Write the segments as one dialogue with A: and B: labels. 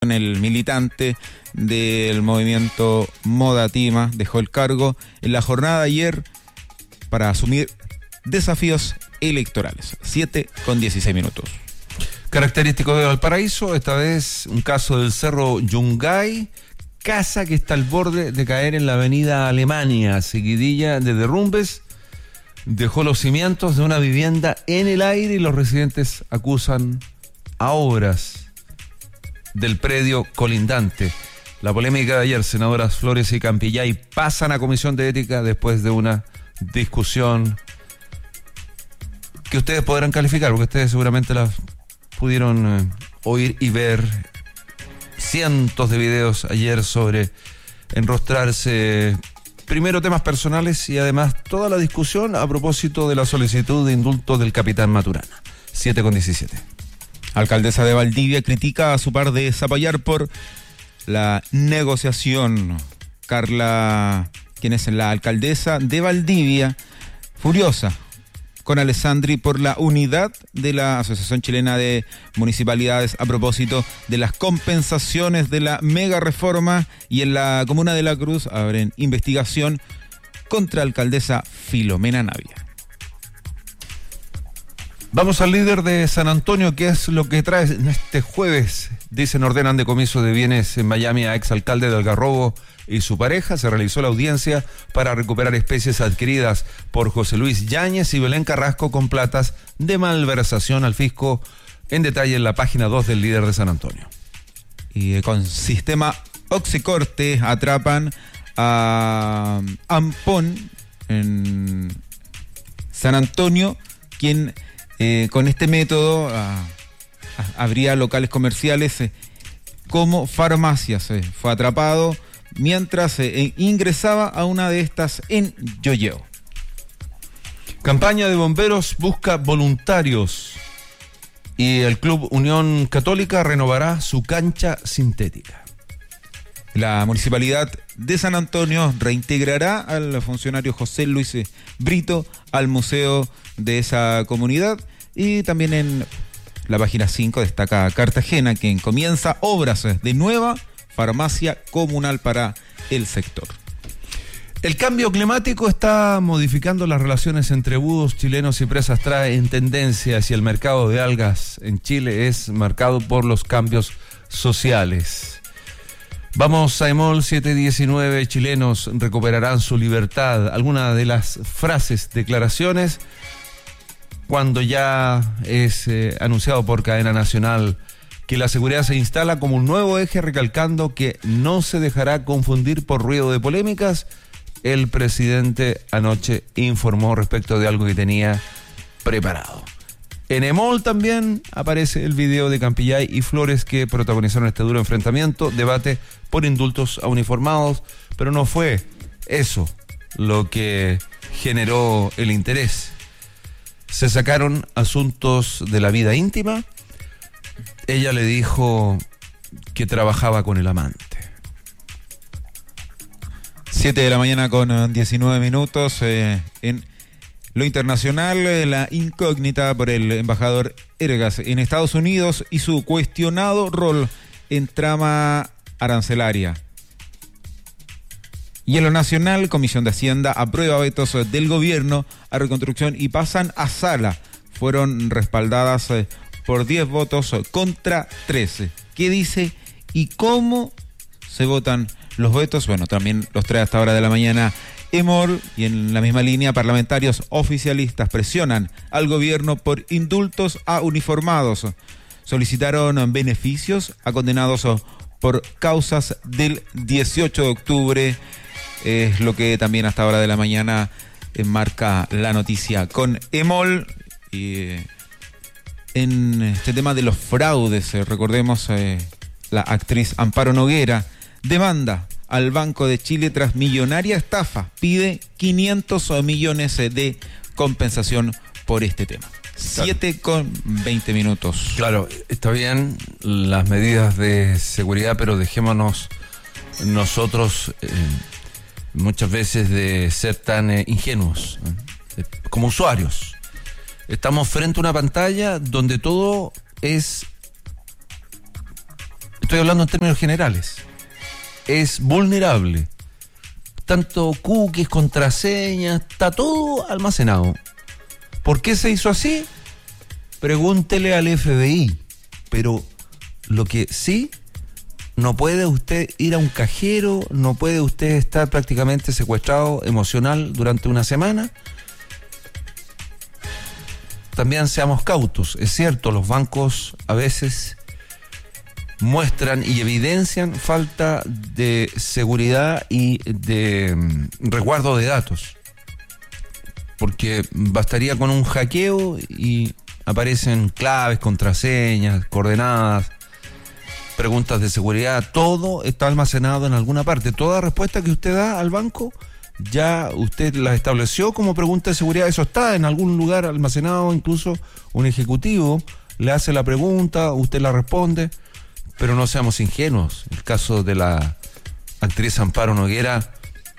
A: El militante del movimiento Moda Tima dejó el cargo en la jornada de ayer para asumir desafíos electorales. 7:16.
B: Característico de Valparaíso, esta vez un caso del Cerro Yungay, casa que está al borde de caer en la avenida Alemania, seguidilla de derrumbes, dejó los cimientos de una vivienda en el aire y los residentes acusan a obras del predio colindante. La polémica de ayer, senadoras Flores y Campillay pasan a Comisión de Ética después de una discusión que ustedes podrán calificar, porque ustedes seguramente la pudieron oír y ver cientos de videos ayer sobre enrostrarse primero temas personales y además toda la discusión a propósito de la solicitud de indulto del capitán Maturana. 7:17.
A: Alcaldesa de Valdivia critica a su par de Zapallar por la negociación. Carla, quien es la alcaldesa de Valdivia, furiosa con Alessandri por la unidad de la Asociación Chilena de Municipalidades a propósito de las compensaciones de la mega reforma, y en la comuna de La Cruz abren investigación contra alcaldesa Filomena Navia.
B: Vamos al líder de San Antonio, que es lo que trae este jueves. Dicen, ordenan decomiso de bienes en Miami a exalcalde de Algarrobo y su pareja. Se realizó la audiencia para recuperar especies adquiridas por José Luis Yáñez y Belén Carrasco con platas de malversación al fisco. En detalle en la página 2 del líder de San Antonio.
A: Y con sistema Oxicorte atrapan a Ampón en San Antonio, quien con este método habría locales comerciales como farmacias. Fue atrapado mientras ingresaba a una de estas en Yoyeo.
B: Campaña de bomberos busca voluntarios y el Club Unión Católica renovará su cancha sintética.
A: La Municipalidad de San Antonio reintegrará al funcionario José Luis Brito al museo de esa comunidad. Y también en la página 5 destaca Cartagena, quien comienza obras de nueva farmacia comunal para el sector.
B: El cambio climático está modificando las relaciones entre búhos chilenos y presas. Trae en tendencia hacia el mercado de algas en Chile, es marcado por los cambios sociales. Vamos a EMOL 719, chilenos recuperarán su libertad. Algunas de las frases, declaraciones, cuando ya es anunciado por cadena nacional que la seguridad se instala como un nuevo eje, recalcando que no se dejará confundir por ruido de polémicas. El presidente anoche informó respecto de algo que tenía preparado. En EMOL también aparece el video de Campillay y Flores, que protagonizaron este duro enfrentamiento, debate por indultos a uniformados, pero no fue eso lo que generó el interés. Se sacaron asuntos de la vida íntima. Ella le dijo que trabajaba con el amante.
A: 7:19. En lo internacional, la incógnita por el embajador Ergas en Estados Unidos y su cuestionado rol en trama arancelaria. Y en lo nacional, Comisión de Hacienda aprueba vetos del gobierno a reconstrucción y pasan a sala. Fueron respaldadas por 10 votos contra 13. ¿Qué dice y cómo se votan los vetos? Bueno, también los trae hasta hora de la mañana EMOL, y en la misma línea, parlamentarios oficialistas presionan al gobierno por indultos a uniformados. Solicitaron beneficios a condenados por causas del 18 de octubre. Es lo que también hasta hora de la mañana enmarca la noticia con EMOL. Y en este tema de los fraudes, recordemos, la actriz Amparo Noguera demanda al Banco de Chile tras millonaria estafa. Pide 500 millones de compensación por este tema. 7:20.
B: Claro, está bien las medidas de seguridad, pero dejémonos nosotros muchas veces de ser tan ingenuos como usuarios. Estamos frente a una pantalla donde todo es Estoy hablando en términos generales. Es vulnerable. Tanto cookies, contraseñas, está todo almacenado. ¿Por qué se hizo así? Pregúntele al FBI. Pero lo que sí, no puede usted ir a un cajero, no puede usted estar prácticamente secuestrado emocional durante una semana. También seamos cautos. Es cierto, los bancos a veces muestran y evidencian falta de seguridad y de resguardo de datos. Porque bastaría con un hackeo y aparecen claves, contraseñas, coordenadas, preguntas de seguridad. Todo está almacenado en alguna parte. Toda respuesta que usted da al banco, ya usted la estableció como pregunta de seguridad. Eso está en algún lugar almacenado. Incluso un ejecutivo le hace la pregunta, usted la responde. Pero no seamos ingenuos. El caso de la actriz Amparo Noguera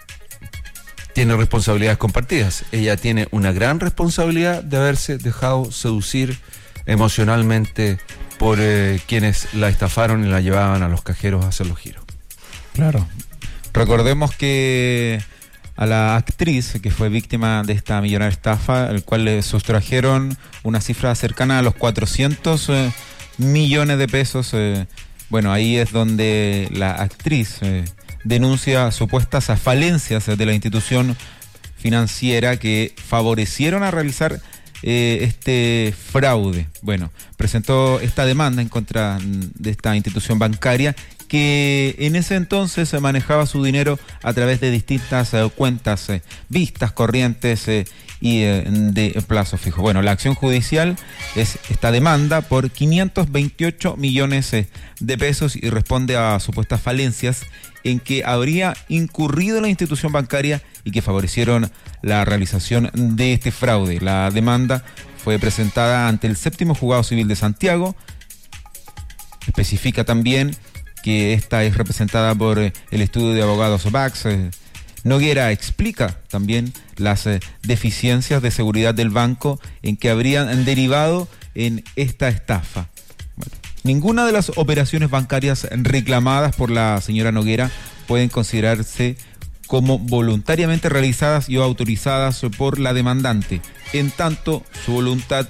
B: tiene responsabilidades compartidas. Ella tiene una gran responsabilidad de haberse dejado seducir emocionalmente por quienes la estafaron y la llevaban a los cajeros a hacer los giros.
A: Claro. Recordemos que a la actriz que fue víctima de esta millonaria estafa, al cual le sustrajeron una cifra cercana a los 400 millones de pesos. Bueno, ahí es donde la actriz denuncia supuestas falencias de la institución financiera que favorecieron a realizar este fraude. Bueno, presentó esta demanda en contra de esta institución bancaria que en ese entonces manejaba su dinero a través de distintas cuentas vistas, corrientes y de plazo fijo. Bueno, la acción judicial es esta demanda por 528 millones de pesos y responde a supuestas falencias en que habría incurrido la institución bancaria y que favorecieron la realización de este fraude. La demanda fue presentada ante el 7º Juzgado Civil de Santiago. Especifica también que esta es representada por el estudio de abogados Bax. Noguera explica también las deficiencias de seguridad del banco en que habrían derivado en esta estafa. Bueno, ninguna de las operaciones bancarias reclamadas por la señora Noguera pueden considerarse como voluntariamente realizadas y o autorizadas por la demandante, en tanto su voluntad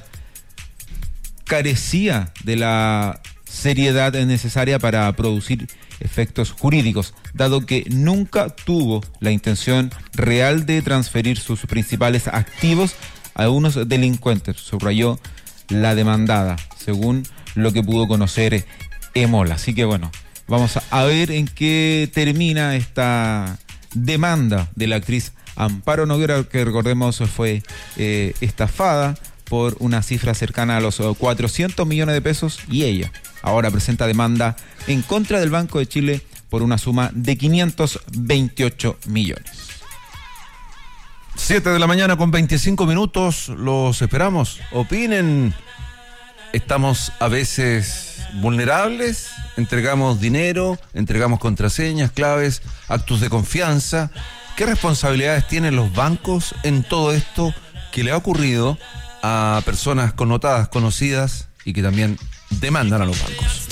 A: carecía de la seriedad necesaria para producir efectos jurídicos, dado que nunca tuvo la intención real de transferir sus principales activos a unos delincuentes, subrayó la demandada, según lo que pudo conocer Emola. Así que bueno, vamos a ver en qué termina esta demanda de la actriz Amparo Noguera, que recordemos fue estafada por una cifra cercana a los 400 millones de pesos, y ella ahora presenta demanda en contra del Banco de Chile por una suma de 528 millones.
B: 7:25 a.m, los esperamos. Opinen. Estamos a veces vulnerables, entregamos dinero, entregamos contraseñas, claves, actos de confianza. ¿Qué responsabilidades tienen los bancos en todo esto que le ha ocurrido a personas connotadas, conocidas y que también demandan a los bancos?